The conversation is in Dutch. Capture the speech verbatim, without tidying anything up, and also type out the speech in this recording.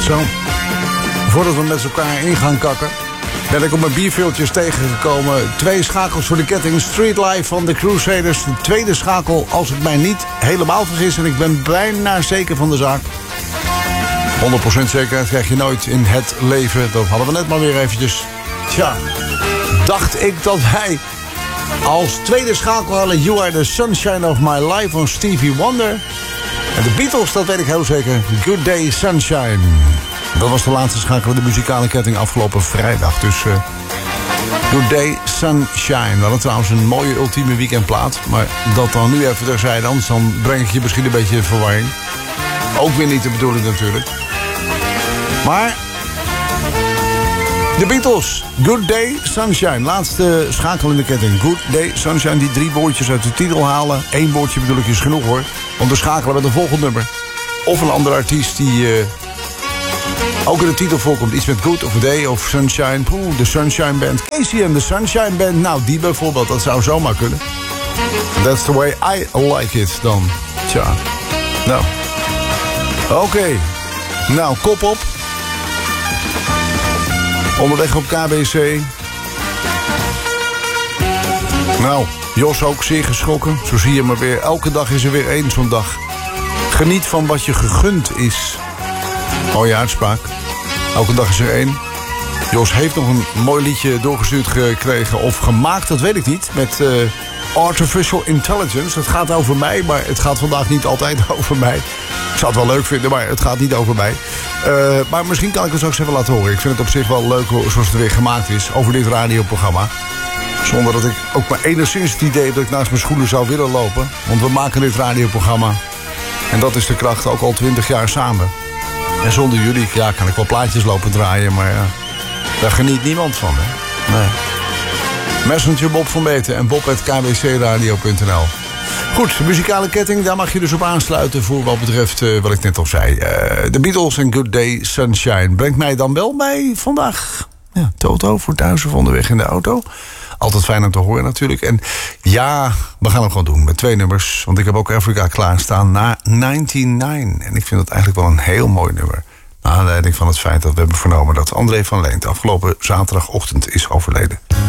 Zo, voordat we met elkaar in gaan kakken, ben ik op mijn bierveeltjes tegengekomen. Twee schakels voor de ketting. Street Life van de Crusaders. De tweede schakel, als ik mij niet helemaal vergis. En ik ben bijna zeker van de zaak. honderd procent zekerheid krijg je nooit in het leven. Dat hadden we net maar weer eventjes. Tja, dacht ik dat wij als tweede schakel hadden You Are The Sunshine Of My Life van Stevie Wonder. En de Beatles, dat weet ik heel zeker. Good Day Sunshine. Dat was de laatste schakel in de muzikale ketting afgelopen vrijdag. Dus uh, Good Day Sunshine. We hadden trouwens een mooie ultieme weekendplaat. Maar dat dan nu even terzijde. Anders dan breng ik je misschien een beetje in verwarring. Ook weer niet de bedoeling natuurlijk. Maar de Beatles, Good Day Sunshine. Laatste schakel in de ketting. Good Day Sunshine. Die drie woordjes uit de titel halen. Eén woordje bedoel ik is genoeg hoor. Want we schakelen met een volgend nummer. Of een andere artiest die uh, ook in de titel voorkomt. Iets met Good of Day of Sunshine. Poeh, de Sunshine Band. Casey en de Sunshine Band. Nou, die bijvoorbeeld. Dat zou zomaar kunnen. That's the way I like it dan. Tja. Nou. Oké. Okay. Nou, kop op. Onderweg op K B C. Nou, Jos ook zeer geschrokken. Zo zie je maar weer. Elke dag is er weer één zo'n dag. Geniet van wat je gegund is. Mooie uitspraak. Elke dag is er één. Jos heeft nog een mooi liedje doorgestuurd gekregen. Of gemaakt, dat weet ik niet. Met uh, Artificial Intelligence. Het gaat over mij, maar het gaat vandaag niet altijd over mij. Ik zou het wel leuk vinden, maar het gaat niet over mij. Uh, maar misschien kan ik het straks even laten horen. Ik vind het op zich wel leuk zoals het weer gemaakt is. Over dit radioprogramma. Zonder dat ik ook maar enigszins het idee heb dat ik naast mijn schoenen zou willen lopen. Want we maken dit radioprogramma. En dat is de kracht ook al twintig jaar samen. En zonder jullie ja, kan ik wel plaatjes lopen draaien. Maar ja, daar geniet niemand van. Hè? Nee. Messenger Bob van Beten en bob at k b c radio punt n l. Goed, de muzikale ketting, daar mag je dus op aansluiten voor wat betreft uh, wat ik net al zei. De uh, Beatles en Good Day Sunshine. Brengt mij dan wel bij vandaag. Ja, Toto voor thuis of onderweg in de auto. Altijd fijn om te horen natuurlijk. En ja, we gaan hem gewoon doen met twee nummers. Want ik heb ook Africa klaarstaan na negenennegentig. En ik vind dat eigenlijk wel een heel mooi nummer. Naar aanleiding van het feit dat we hebben vernomen dat André van Leent afgelopen zaterdagochtend is overleden.